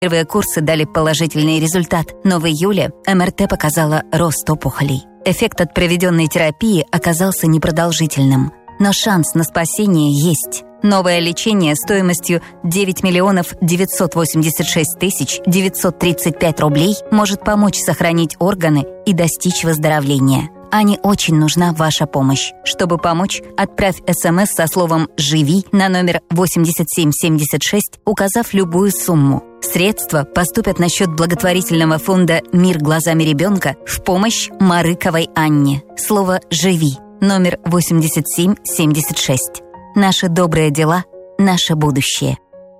Первые курсы дали положительный результат, но в июле МРТ показала рост опухолей. Эффект от проведенной терапии оказался непродолжительным, но шанс на спасение есть. Новое лечение стоимостью 9 986 935 рублей может помочь сохранить органы и достичь выздоровления. Ане очень нужна ваша помощь. Чтобы помочь, отправь СМС со словом «Живи» на номер 8776, указав любую сумму. Средства поступят на счет благотворительного фонда «Мир глазами ребенка» в помощь Марыковой Анне. Слово «Живи» номер 8776. Наши добрые дела – наше будущее.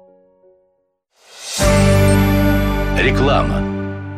Реклама.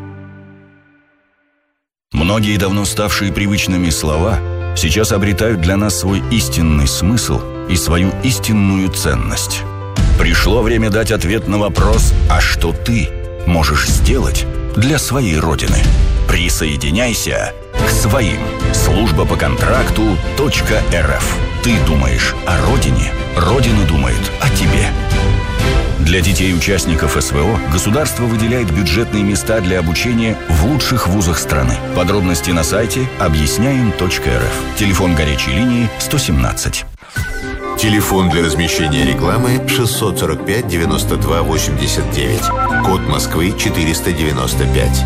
Многие давно ставшие привычными слова сейчас обретают для нас свой истинный смысл и свою истинную ценность. Пришло время дать ответ на вопрос: а что ты можешь сделать для своей Родины? Присоединяйся к своим. Служба по контракту .рф. Ты думаешь о Родине, Родина думает о тебе. Для детей-участников СВО государство выделяет бюджетные места для обучения в лучших вузах страны. Подробности на сайте объясняем.рф. Телефон горячей линии 117. Телефон для размещения рекламы 645 92 89. Код Москвы 495.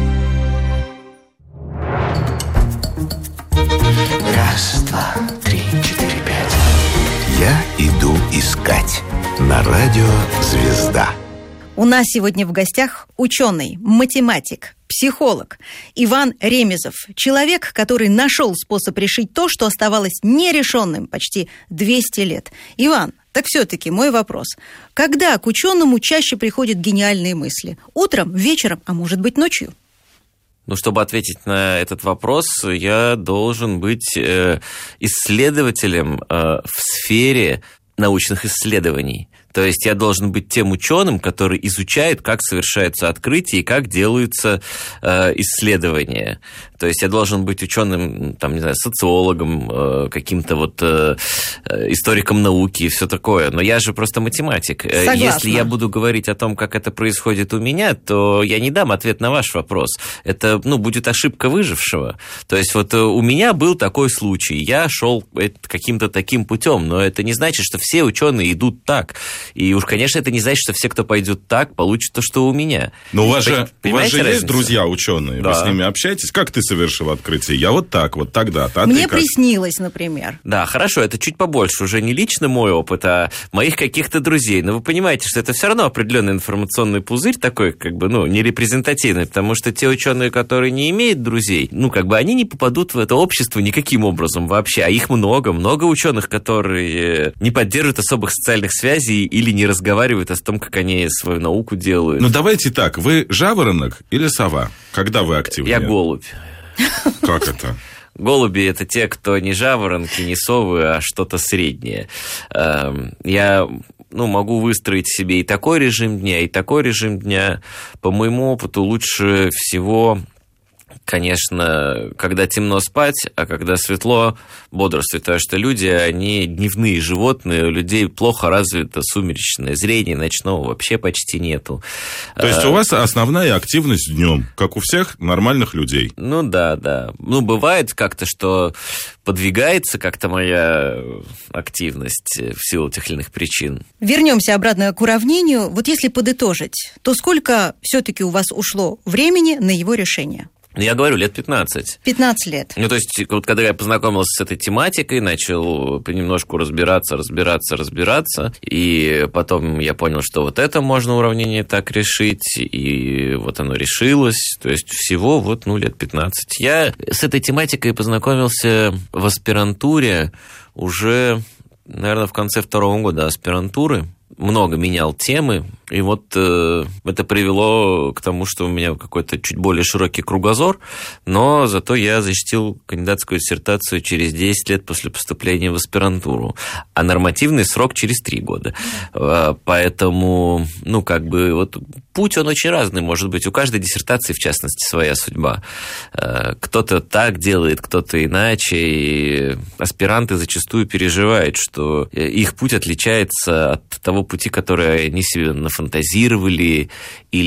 Раз, два, три, четыре, пять. Я иду искать. На радио «Звезда». У нас сегодня в гостях ученый, математик, психолог Иван Ремезов. Человек, который нашел способ решить то, что оставалось нерешенным почти 200 лет. Иван, так все-таки мой вопрос. Когда к ученому чаще приходят гениальные мысли? Утром, вечером, а может быть ночью? Ну, чтобы ответить на этот вопрос, я должен быть исследователем в сфере научных исследований. То есть я должен быть тем ученым, который изучает, как совершаются открытия и как делаются исследования. То есть я должен быть ученым, там, не знаю, социологом, каким-то вот историком науки и все такое. Но я же просто математик. Согласна. Если я буду говорить о том, как это происходит у меня, то я не дам ответ на ваш вопрос. Это, будет ошибка выжившего. То есть вот у меня был такой случай. Я шел каким-то таким путем, но это не значит, что все ученые идут так. И уж, конечно, это не значит, что все, кто пойдет так, получат то, что у меня. Но у вас же есть друзья ученые, да. Вы с ними общаетесь. Как ты совершил открытие? Я вот так, вот тогда-то. Мне приснилось, например. Да, хорошо, это чуть побольше. Уже не лично мой опыт, а моих каких-то друзей. Но вы понимаете, что это все равно определенный информационный пузырь такой, не репрезентативный, потому что те ученые, которые не имеют друзей, они не попадут в это общество никаким образом вообще. А их много ученых, которые не поддерживают особых социальных связей или не разговаривают о том, как они свою науку делают. Ну, давайте так. Вы жаворонок или сова? Когда вы активны? Я голубь. Как это? Голуби – это те, кто не жаворонки, не совы, а что-то среднее. Я могу выстроить себе и такой режим дня, и такой режим дня. По моему опыту лучше всего, конечно, когда темно спать, а когда светло бодрствовать, потому что люди, они дневные животные, у людей плохо развито сумеречное зрение, ночного вообще почти нету. То есть у вас основная активность днем, как у всех нормальных людей? Да. Бывает как-то, что подвигается как-то моя активность в силу тех или иных причин. Вернемся обратно к уравнению. Вот если подытожить, то сколько все-таки у вас ушло времени на его решение? Я говорю, лет 15. 15 лет. То есть, когда я познакомился с этой тематикой, начал понемножку разбираться, и потом я понял, что вот это можно уравнение так решить, и вот оно решилось. То есть, всего лет 15. Я с этой тематикой познакомился в аспирантуре уже, наверное, в конце 2-го года аспирантуры. Много менял темы, и это привело к тому, что у меня какой-то чуть более широкий кругозор, но зато я защитил кандидатскую диссертацию через 10 лет после поступления в аспирантуру, а нормативный срок через 3 года. Поэтому, путь, он очень разный может быть. У каждой диссертации, в частности, своя судьба. Кто-то так делает, кто-то иначе. И аспиранты зачастую переживают, что их путь отличается от того пути, который они себе нафантазировали, или